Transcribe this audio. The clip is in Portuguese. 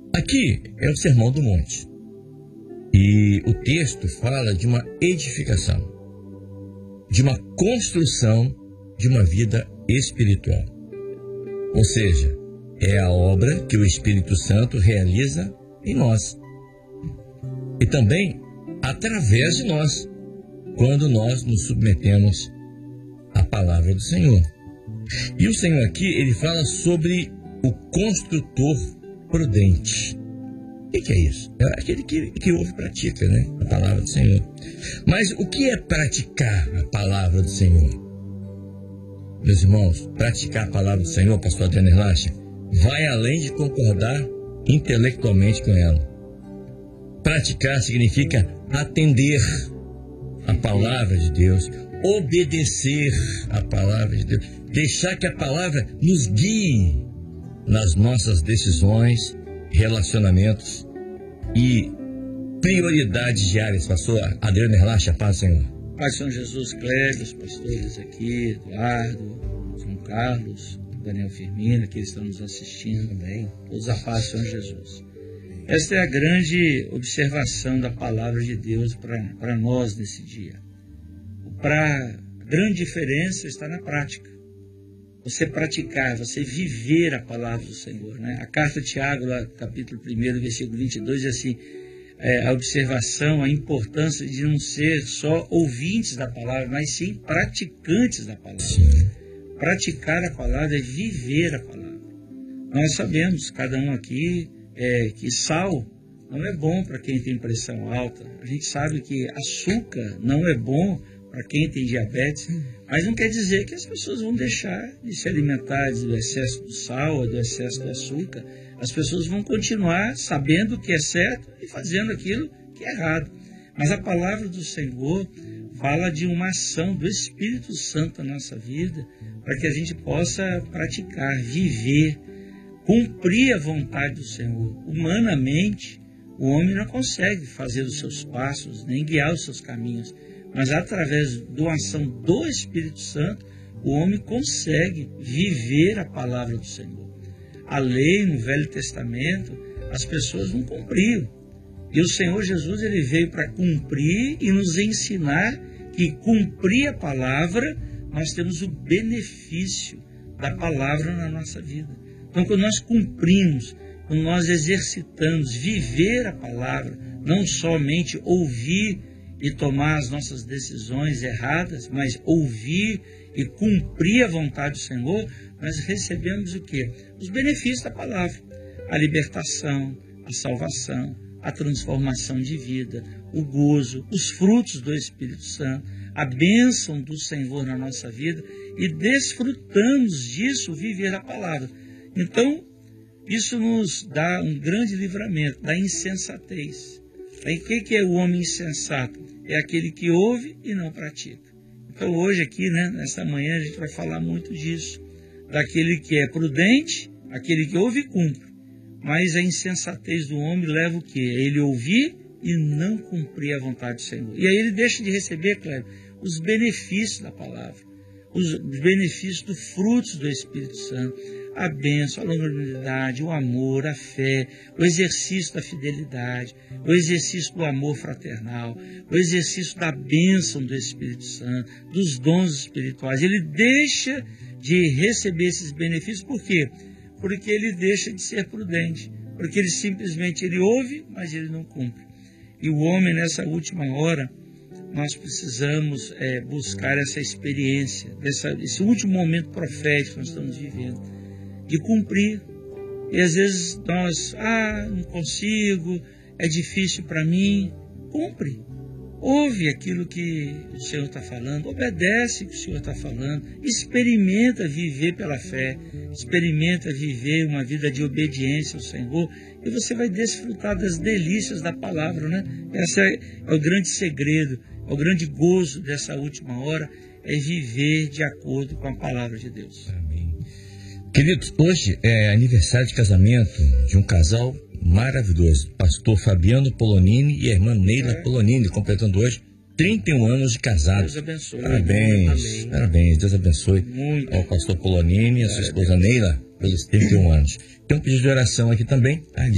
Aqui é o Sermão do Monte. E o texto fala de uma edificação, de uma construção de uma vida espiritual. Ou seja, é a obra que o Espírito Santo realiza em nós. E também através de nós, quando nós nos submetemos à palavra do Senhor. E o Senhor aqui, ele fala sobre o construtor prudente. O que é isso? É aquele que ouve e pratica, né? A palavra do Senhor. Mas o que é praticar a palavra do Senhor? Meus irmãos, praticar a palavra do Senhor, pastor Adriano Erlacha, vai além de concordar intelectualmente com ela. Praticar significa atender a palavra de Deus, obedecer a palavra de Deus, deixar que a palavra nos guie nas nossas decisões, relacionamentos e prioridades diárias. Pastor Adriano Erlacha, paz, Senhor. Pai São Jesus, Cléber, os pastores aqui, Eduardo, São Carlos, Daniel Firmino, que estão nos assistindo também, todos a paz, São Jesus. Esta é a grande observação da palavra de Deus para nós nesse dia. A grande diferença está na prática. Você praticar, você viver a palavra do Senhor, né? A carta de Tiago, lá, capítulo 1, versículo 22, diz assim, a observação, a importância de não ser só ouvintes da palavra, mas sim praticantes da palavra. Sim. Praticar a palavra é viver a palavra. Nós sabemos, cada um aqui, que sal não é bom para quem tem pressão alta. A gente sabe que açúcar não é bom para quem tem diabetes, mas não quer dizer que as pessoas vão deixar de se alimentar do excesso do sal ou do excesso do açúcar. As pessoas vão continuar sabendo o que é certo e fazendo aquilo que é errado. Mas a palavra do Senhor fala de uma ação do Espírito Santo na nossa vida, para que a gente possa praticar, viver, cumprir a vontade do Senhor. Humanamente, o homem não consegue fazer os seus passos, nem guiar os seus caminhos. Mas através da ação do Espírito Santo, o homem consegue viver a palavra do Senhor. A lei no Velho Testamento, as pessoas não cumpriam. E o Senhor Jesus, ele veio para cumprir e nos ensinar que cumprir a palavra, nós temos o benefício da palavra na nossa vida. Então, quando nós cumprimos, quando nós exercitamos, viver a palavra, não somente ouvir e tomar as nossas decisões erradas, mas ouvir e cumprir a vontade do Senhor, nós recebemos o quê? Os benefícios da palavra. A libertação, a salvação, a transformação de vida, o gozo, os frutos do Espírito Santo, a bênção do Senhor na nossa vida, e desfrutamos disso, viver a palavra. Então, isso nos dá um grande livramento da insensatez. Aí, o que é o homem insensato? É aquele que ouve e não pratica. Então, hoje aqui, nessa manhã, a gente vai falar muito disso. Daquele que é prudente, aquele que ouve e cumpre. Mas a insensatez do homem leva o quê? Ele ouvir e não cumprir a vontade do Senhor. E aí ele deixa de receber, Cléber, os benefícios da palavra, os benefícios dos frutos do Espírito Santo, a bênção, a longanimidade, o amor, a fé, o exercício da fidelidade, o exercício do amor fraternal, o exercício da bênção do Espírito Santo, dos dons espirituais. Ele deixa de receber esses benefícios, por quê? Porque ele deixa de ser prudente, porque ele simplesmente ouve, mas ele não cumpre. E o homem, nessa última hora, nós precisamos buscar essa experiência, esse último momento profético que nós estamos vivendo, de cumprir. E às vezes nós, não consigo, é difícil para mim. Cumpre. Ouve aquilo que o Senhor está falando, obedece o que o Senhor está falando, experimenta viver pela fé, experimenta viver uma vida de obediência ao Senhor, e você vai desfrutar das delícias da palavra, né? Esse é o grande segredo, é o grande gozo dessa última hora, é viver de acordo com a palavra de Deus. Amém. Queridos, hoje é aniversário de casamento de um casal maravilhoso, pastor Fabiano Polonini e a irmã Neila Polonini, completando hoje 31 anos de casados. Deus abençoe. Parabéns, amém. Parabéns, Deus abençoe Muito. ao pastor Polonini e a sua esposa Neila pelos 31 anos. Tem um pedido de oração aqui também.